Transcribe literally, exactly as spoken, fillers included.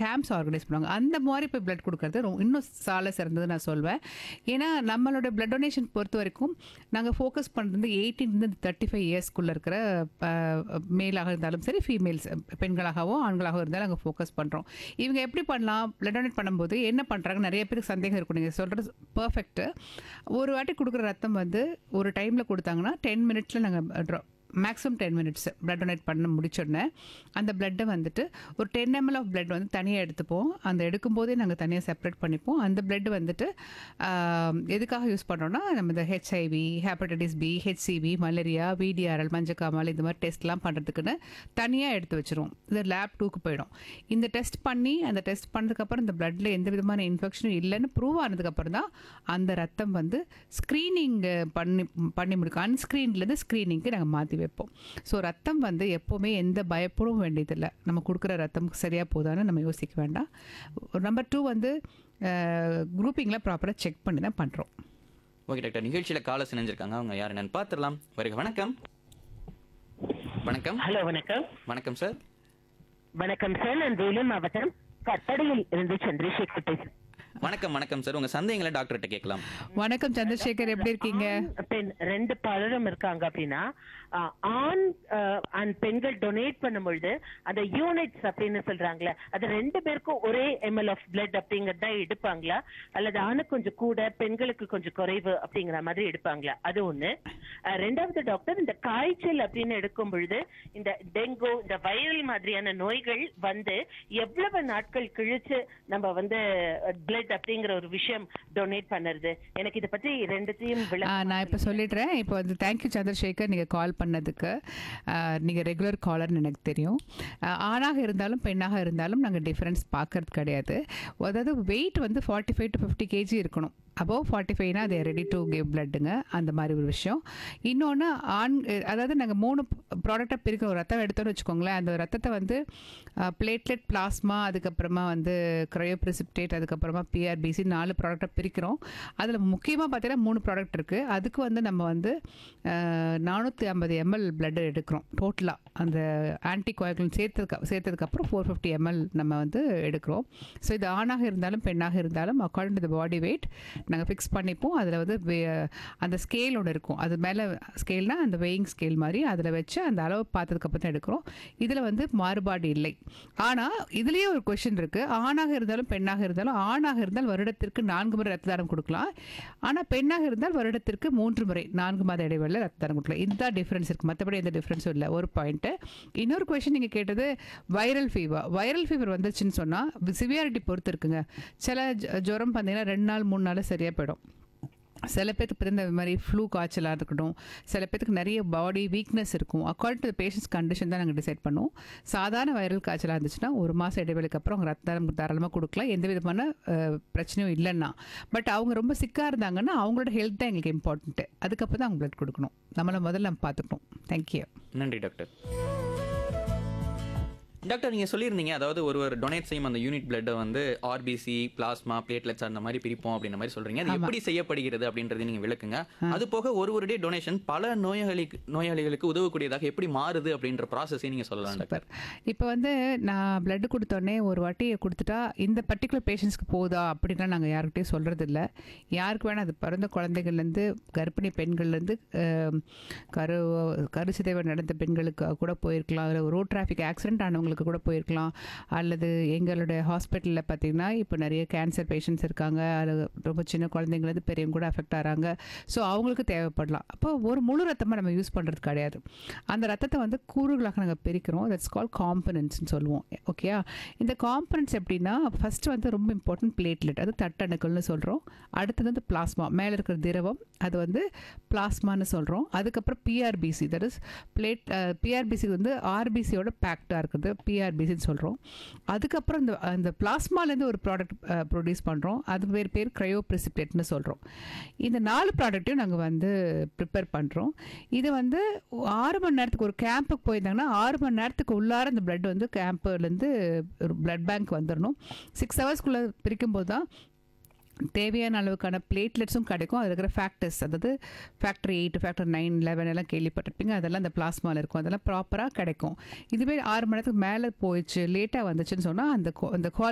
Camps organise பண்ணுவாங்க. அந்த மாதிரி போய் பிளட் கொடுக்கறது ரொ- இன்னும் சால சிறந்தது நான் சொல்வேன். ஏன்னா நம்மளோட பிளட் டொனேஷன் பொறுத்த வரைக்கும் நாங்கள் ஃபோக்கஸ் பண்ணுறது எயிட்டீன்லேருந்து தேர்ட்டி ஃபைவ் இயர்ஸ்க்குள்ளே இருக்கிற மேலாக இருந்தாலும் சரி, ஃபீமேல்ஸ் பெண்களாகவோ ஆண்களாகவோ இருந்தாலும் நாங்கள் ஃபோக்கஸ் பண்ணுறோம். இவங்க எப்படி பண்ணலாம்? பிளட் டொனேட் பண்ணும்போது என்ன பண்ணுறாங்க, நிறைய பேருக்கு சந்தேகம் இருக்கும். நீங்கள் சொல்கிறது பர்ஃபெக்ட்டு. ஒரு வாட்டி கொடுக்குற ரத்தம் வந்து ஒரு டைமில் கொடுத்தாங்கன்னா டென் மினிட்ஸில் நாங்கள் maximum ten minutes blood donate பண்ண முடிச்சோடனே அந்த பிளட்டை வந்துட்டு ஒரு டென் எம்எல் ஆஃப் பிளட் வந்து தனியாக எடுத்துப்போம். அந்த எடுக்கும்போதே நாங்கள் தனியாக செப்பரேட் பண்ணிப்போம். அந்த பிளட் வந்துட்டு ஆஹ், எதுக்காக யூஸ் பண்ணுறோன்னா, நம்ம இந்த HIV, hepatitis B, HCV, malaria, VDRL, மஞ்சக்காமல் இந்த மாதிரி டெஸ்ட்லாம் பண்ணுறதுக்குன்னு தனியாக எடுத்து வச்சிருவோம். இது லேப் டூக்கு போயிடும். இந்த டெஸ்ட் பண்ணி அந்த டெஸ்ட் பண்ணதுக்கப்புறம் இந்த பிளட்டில் எந்த விதமான இன்ஃபெக்ஷனும் இல்லைன்னு ப்ரூவ் ஆனதுக்கப்புறம் தான் அந்த ரத்தம் வந்து ஸ்க்ரீனிங் பண்ணி பண்ணி முடிக்கும். அன்ஸ்க்ரீன்லேருந்து ஸ்க்ரீனிங்க்கு நாங்கள் மாற்றி வைப்போம். ஸோ ரத்தம் வந்து எப்போவுமே எந்த பயப்படவும் வேண்டியதில்லை. நம்ம கொடுக்குற ரத்தம் சரியாக போதான்னு நம்ம யோசிக்க வேண்டாம். நம்பர் டூ வந்து குரூப்பிங்கில் ப்ராப்பராக செக் பண்ணி தான் பண்ணுறோம். ஓகே டாக்டர், நிகழ்ச்சியில கால சிணைஞ்சிருக்காங்க. அவங்க யார் என்னன்னு பார்த்துடலாம். வருக. வணக்கம். வணக்கம். ஹலோ வணக்கம். வணக்கம் சார். வணக்கம் சார், நான் வேலூர் மாவட்டம் கட்டடையில் இருந்து சந்திரசேகர் பேசுறேன். வணக்கம் வணக்கம் சார். உங்க சந்தேகங்களை டாக்டர்கிட்ட கேட்கலாம். வணக்கம் சந்திரசேகர், எப்படி இருக்கீங்க? ஆண், பெண் ரெண்டு பலரும் இருக்காங்க அப்படின்னா, ஆஹ், ஆண் அண்ட் பெண்கள் டொனேட் பண்ணும்பொழுது அந்த யூனிட்ஸ் அப்படின்னு சொல்றாங்களே, அது ரெண்டு பேருக்கும் ஒரே எம்எல் ஆஃப் பிளட் அப்படிங்கறத எடுப்பாங்களா, அல்லது ஆணுக்கு கொஞ்சம் கூட பெண்களுக்கு கொஞ்சம் குறைவு அப்படிங்கிற மாதிரி எடுப்பாங்களா? அது ஒண்ணு. ஆஹ், ரெண்டாவது டாக்டர், இந்த காய்ச்சல் அப்படின்னு எடுக்கும் பொழுது இந்த டெங்கு, இந்த வைரல் மாதிரியான நோய்கள் வந்து எவ்வளவு நாட்கள் கழிச்சு நம்ம வந்து பிளட் அப்படிங்கிற ஒரு விஷயம் டொனேட் பண்ணுறது? எனக்கு இதை பற்றி ரெண்டுத்தையும் ஆ, விளக்கம் நான் இப்போ சொல்லிடுறேன். இப்போ வந்து தேங்க்யூ சந்திரசேகர், நீங்கள் கால் பண்ணதுக்கு. நீங்கள் ரெகுலர் காலர்னு எனக்கு தெரியும். ஆ, ஆணாக இருந்தாலும் பெண்ணாக இருந்தாலும் நாங்கள் டிஃப்ரென்ஸ் பார்க்கறது கிடையாது. அதாவது வெயிட் வந்து forty five to fifty KG இருக்கணும். அபவ் ஃபார்ட்டி ஃபைவ்னா அது ரெடி டு கிவ் பிளட்டுங்க, அந்த மாதிரி ஒரு விஷயம். இன்னொன்று ஆண், அதாவது நாங்கள் மூணு ப்ராடக்டாக பிரிக்கிறோம். ரத்தம் எடுத்தோன்னு வச்சுக்கோங்களேன், அந்த ரத்தத்தை வந்து பிளேட்லெட், பிளாஸ்மா, அதுக்கப்புறமா வந்து க்ரையோப்ரிசிப்டேட், அதுக்கப்புறமா பிஆர்பிசி, நாலு ப்ராடக்டாக பிரிக்கிறோம். அதில் முக்கியமாக பார்த்தீங்கன்னா மூணு ப்ராடக்ட் இருக்குது. அதுக்கு வந்து நம்ம வந்து நானூற்றி ஐம்பது எம்எல் பிளட் எடுக்கிறோம் டோட்டலாக. அந்த ஆன்டி கோயாகுலன்ட் சேர்த்ததுக்கு சேர்த்ததுக்கப்புறம் ஃபோர் ஃபிஃப்டி எம்எல் நம்ம வந்து எடுக்கிறோம். ஸோ இது ஆணாக இருந்தாலும் பெண்ணாக இருந்தாலும் according to the body weight நாங்கள் ஃபிக்ஸ் பண்ணிப்போம். அதில் வந்து வே- அந்த ஸ்கேல் ஒன்று இருக்கும். அது மேலே ஸ்கேல்னால் அந்த வெயிங் ஸ்கேல் மாதிரி அதில் வச்சு அந்த அளவு பார்த்ததுக்கப்புறம் தான் எடுக்கிறோம். இதில் வந்து மாறுபாடு இல்லை. ஆனால் இதுலேயே ஒரு கொஷின் இருக்குது. ஆணாக இருந்தாலும் பெண்ணாக இருந்தாலும், ஆணாக இருந்தால் வருடத்திற்கு நான்கு முறை ரத்த தானம் கொடுக்கலாம். ஆனால் பெண்ணாக இருந்தால் வருடத்திற்கு மூன்று முறை நான்கு மாத இடைவெளியில் ரத்த தானம் கொடுக்கலாம். இதுதான் டிஃப்ரென்ஸ் இருக்குது, மற்றபடி எந்த டிஃப்ரென்ஸும் இல்லை. ஒரு பாயிண்ட்டு. இன்னொரு கொஷின் நீங்கள் கேட்டது வைரல் ஃபீவர். வைரல் ஃபீவர் வந்துச்சுன்னு சொன்னால் சிவியாரிட்டி பொறுத்து இருக்குங்க. சில ஜ- ஜுரம் பார்த்தீங்கன்னா ரெண்டு நாள் மூணு நாள் சரியாக போயிடும். சில பேருக்கு பிறந்த மாதிரி ஃப்ளூ காய்ச்சலாக இருக்கட்டும், சில பேருக்கு நிறைய பாடி வீக்னஸ் இருக்கும். அக்கார்டிங் டு பேஷண்ட்ஸ் கண்டிஷன் தான் நாங்கள் டிசைட் பண்ணுவோம். சாதாரண வைரல் காய்ச்சலாக இருந்துச்சுன்னா ஒரு மாதம் இடைவெளிக்கு அப்புறம் அவங்க ரத்த தானம் தாராளமாக கொடுக்கலாம், எந்த விதமான அஹ், பிரச்சனையும் இல்லைன்னா. பட் அவங்க ரொம்ப சிக்காக இருந்தாங்கன்னா அவங்களோட ஹெல்த் தான் எங்களுக்கு இம்பார்ட்டன்ட்டு. அதுக்கப்புறம் தான் அவங்க பிளட் கொடுக்கணும். நம்மளை முதல்ல நம்ம பார்த்துக்கணும். தேங்க்யூ. நன்றி டாக்டர். டாக்டர், நீங்கள் சொல்லியிருந்தீங்க, அதாவது ஒரு ஒரு டொனேட் செய்யும் அந்த யூனிட் பிளட்டை வந்து ஆர்பிசி, பிளாஸ்மா, பிளேட்லெட்ஸ் அந்த மாதிரி பிரிப்போம் அப்படின்ற மாதிரி சொல்றீங்க. அது எப்படி செய்யப்படுகிறது அப்படின்றத நீங்கள் விளக்குங்க. அது போக ஒரு ஒரு டே டொனேஷன் பல நோயாளிக்கு நோயாளிகளுக்கு உதவக்கூடியதாக எப்படி மாறுது அப்படின்ற ப்ராசஸையும் நீங்கள் சொல்லலாம் டாக்டர். இப்போ வந்து நான் பிளட் கொடுத்தோடனே ஒரு வாட்டி கொடுத்துட்டா இந்த பர்டிகுலர் பேஷண்ட்ஸ்க்கு போதா அப்படின்னா நாங்கள் யாருக்கிட்டையும் சொல்கிறது இல்லை. யாருக்கு வேணால், அது பிறந்த குழந்தைகள்லேருந்து கர்ப்பிணி பெண்கள்லேருந்து கரு கருச்சிதைவு நடந்த பெண்களுக்கு கூட போயிருக்கலாம், இல்லை ரோட் டிராஃபிக் ஆக்சிடென்ட் ஆனவங்களுக்கு கூட போயிருக்கலாம், அல்லது எங்களுடைய ஹாஸ்பிட்டலில் பார்த்திங்கன்னா இப்போ நிறைய கேன்சர் பேஷண்ட்ஸ் இருக்காங்க, அது ரொம்ப சின்ன குழந்தைங்கலேருந்து பெரியவங்க கூட அஃபெக்ட் ஆகிறாங்க. ஸோ அவங்களுக்கு தேவைப்படலாம். அப்போ ஒரு முழு ரத்தமாக நம்ம யூஸ் பண்ணுறது கிடையாது. அந்த ரத்தத்தை வந்து கூறுகளாக நாங்கள் பிரிக்கிறோம். தட்ஸ் கால் காம்பனன்ட்ஸ்னு சொல்லுவோம். ஓகேயா? இந்த காம்பனன்ட்ஸ் எப்படின்னா, ஃபஸ்ட்டு வந்து ரொம்ப இம்பார்ட்டன்ட் பிளேட்லெட், அது தட்டணுக்கள்னு சொல்கிறோம். அடுத்தது வந்து பிளாஸ்மா, மேலே இருக்கிற திரவம், அது வந்து பிளாஸ்மான்னு சொல்கிறோம். அதுக்கப்புறம் PRBC, that is played. PRBC வந்து ஆர்பிசியோட பேக்டாக இருக்குது, பிஆர்பிசின்னு சொல்கிறோம். அதுக்கப்புறம் இந்த அந்த பிளாஸ்மாலேருந்து ஒரு ப்ராடக்ட் ப்ரொடியூஸ் பண்ணுறோம், அது பேர் பேர் க்ரையோப்ரிசிப்டேட்னு சொல்கிறோம். இந்த நாலு ப்ராடக்ட்டையும் நாங்கள் வந்து ப்ரிப்பேர் பண்ணுறோம். இது வந்து ஆறு மணி நேரத்துக்கு ஒரு கேம்புக்கு போயிருந்தாங்கன்னா ஆறு மணி நேரத்துக்கு உள்ளார இந்த பிளட் வந்து கேம்ப்லேருந்து ஒரு பிளட் பேங்க் வந்துடணும். சிக்ஸ் ஹவர்ஸ்க்குள்ளே பிரிக்கும்போது தான் தேவையான அளவுக்கான பிளேட்லெட்ஸும் கிடைக்கும். அதில் இருக்கிற ஃபேக்டர்ஸ், அதாவது factor eight, factor nine, eleven எல்லாம் கேள்விப்பட்டிருப்பீங்க, அதெல்லாம் அந்த பிளாஸ்மாவில் இருக்கும். அதெல்லாம் ப்ராப்பராக கிடைக்கும். இதுவே ஆறு மணி நேரத்துக்கு மேலே போயிடுச்சு, லேட்டாக வந்துச்சுன்னு சொன்னால் அந்த அந்த